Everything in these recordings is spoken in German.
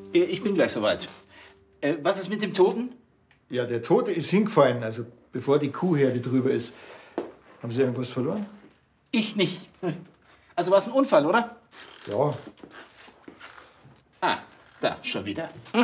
Ich bin gleich soweit. Was ist mit dem Toten? Ja, der Tote ist hingefallen, also bevor die Kuhherde drüber ist. Haben Sie irgendwas verloren? Ich nicht. Also war es ein Unfall, oder? Ja. Ah, da, schon wieder. Hm?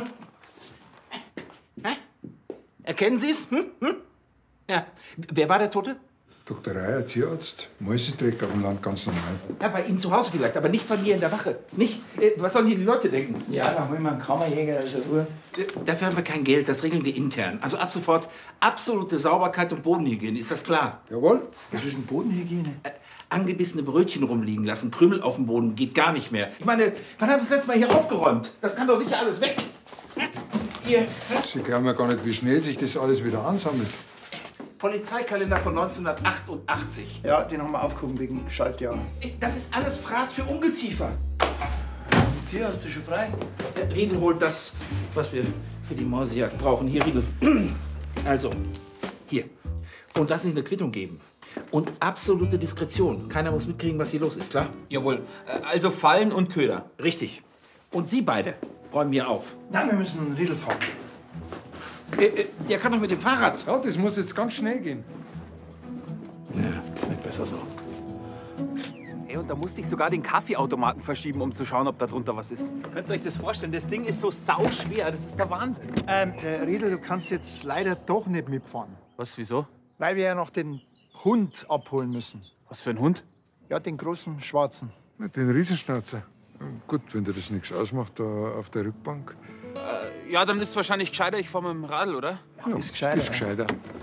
Erkennen Sie es? Ja. Wer war der Tote? Dr. Reier, Tierarzt, Mäusedreck auf dem Land ganz normal. Ja, bei Ihnen zu Hause vielleicht, aber nicht bei mir in der Wache. Nicht? Was sollen hier die Leute denken? Ja, dann holen wir einen Kammerjäger aus der Ruhe. Dafür haben wir kein Geld, das regeln wir intern. Also ab sofort absolute Sauberkeit und Bodenhygiene, ist das klar? Jawohl. Was ist denn Bodenhygiene? Angebissene Brötchen rumliegen lassen, Krümel auf dem Boden, geht gar nicht mehr. Ich meine, wann haben Sie das letzte Mal hier aufgeräumt? Das kann doch sicher alles weg. Hier, Sie glauben ja gar nicht, wie schnell sich das alles wieder ansammelt. Polizeikalender von 1988. Ja, den haben wir aufgehoben wegen Schaltjahr. Das ist alles Fraß für Ungeziefer. Tier hast du schon frei? Riedel holt das, was wir für die Mausejagd brauchen. Hier, Riedel. Also, hier. Und lass Ihnen eine Quittung geben. Und absolute Diskretion. Keiner muss mitkriegen, was hier los ist, klar? Jawohl. Also Fallen und Köder. Richtig. Und Sie beide räumen hier auf. Nein, wir müssen einen Riedel fahren. Der kann doch mit dem Fahrrad. Ja, das muss jetzt ganz schnell gehen. Ja, wird besser so. Ey, und da musste ich sogar den Kaffeeautomaten verschieben, um zu schauen, ob da drunter was ist. Könnt ihr euch das vorstellen? Das Ding ist so sauschwer. Das ist der Wahnsinn. Riedel, du kannst jetzt leider doch nicht mitfahren. Was, wieso? Weil wir ja noch den Hund abholen müssen. Was für ein Hund? Ja, den großen Schwarzen. Den Riesenschnauzer. Gut, wenn dir das nichts ausmacht, da auf der Rückbank. Ja, dann ist es wahrscheinlich gescheiter, ich fahre mit dem Radl, oder? Ja, ist gescheiter. Ist gescheiter.